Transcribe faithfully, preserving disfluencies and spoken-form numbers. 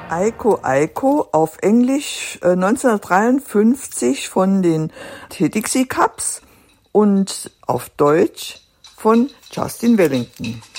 Eiko Eiko auf Englisch äh, neunzehnhundertdreiundfünfzig von den Dixie Cups und auf Deutsch von Justin Wellington.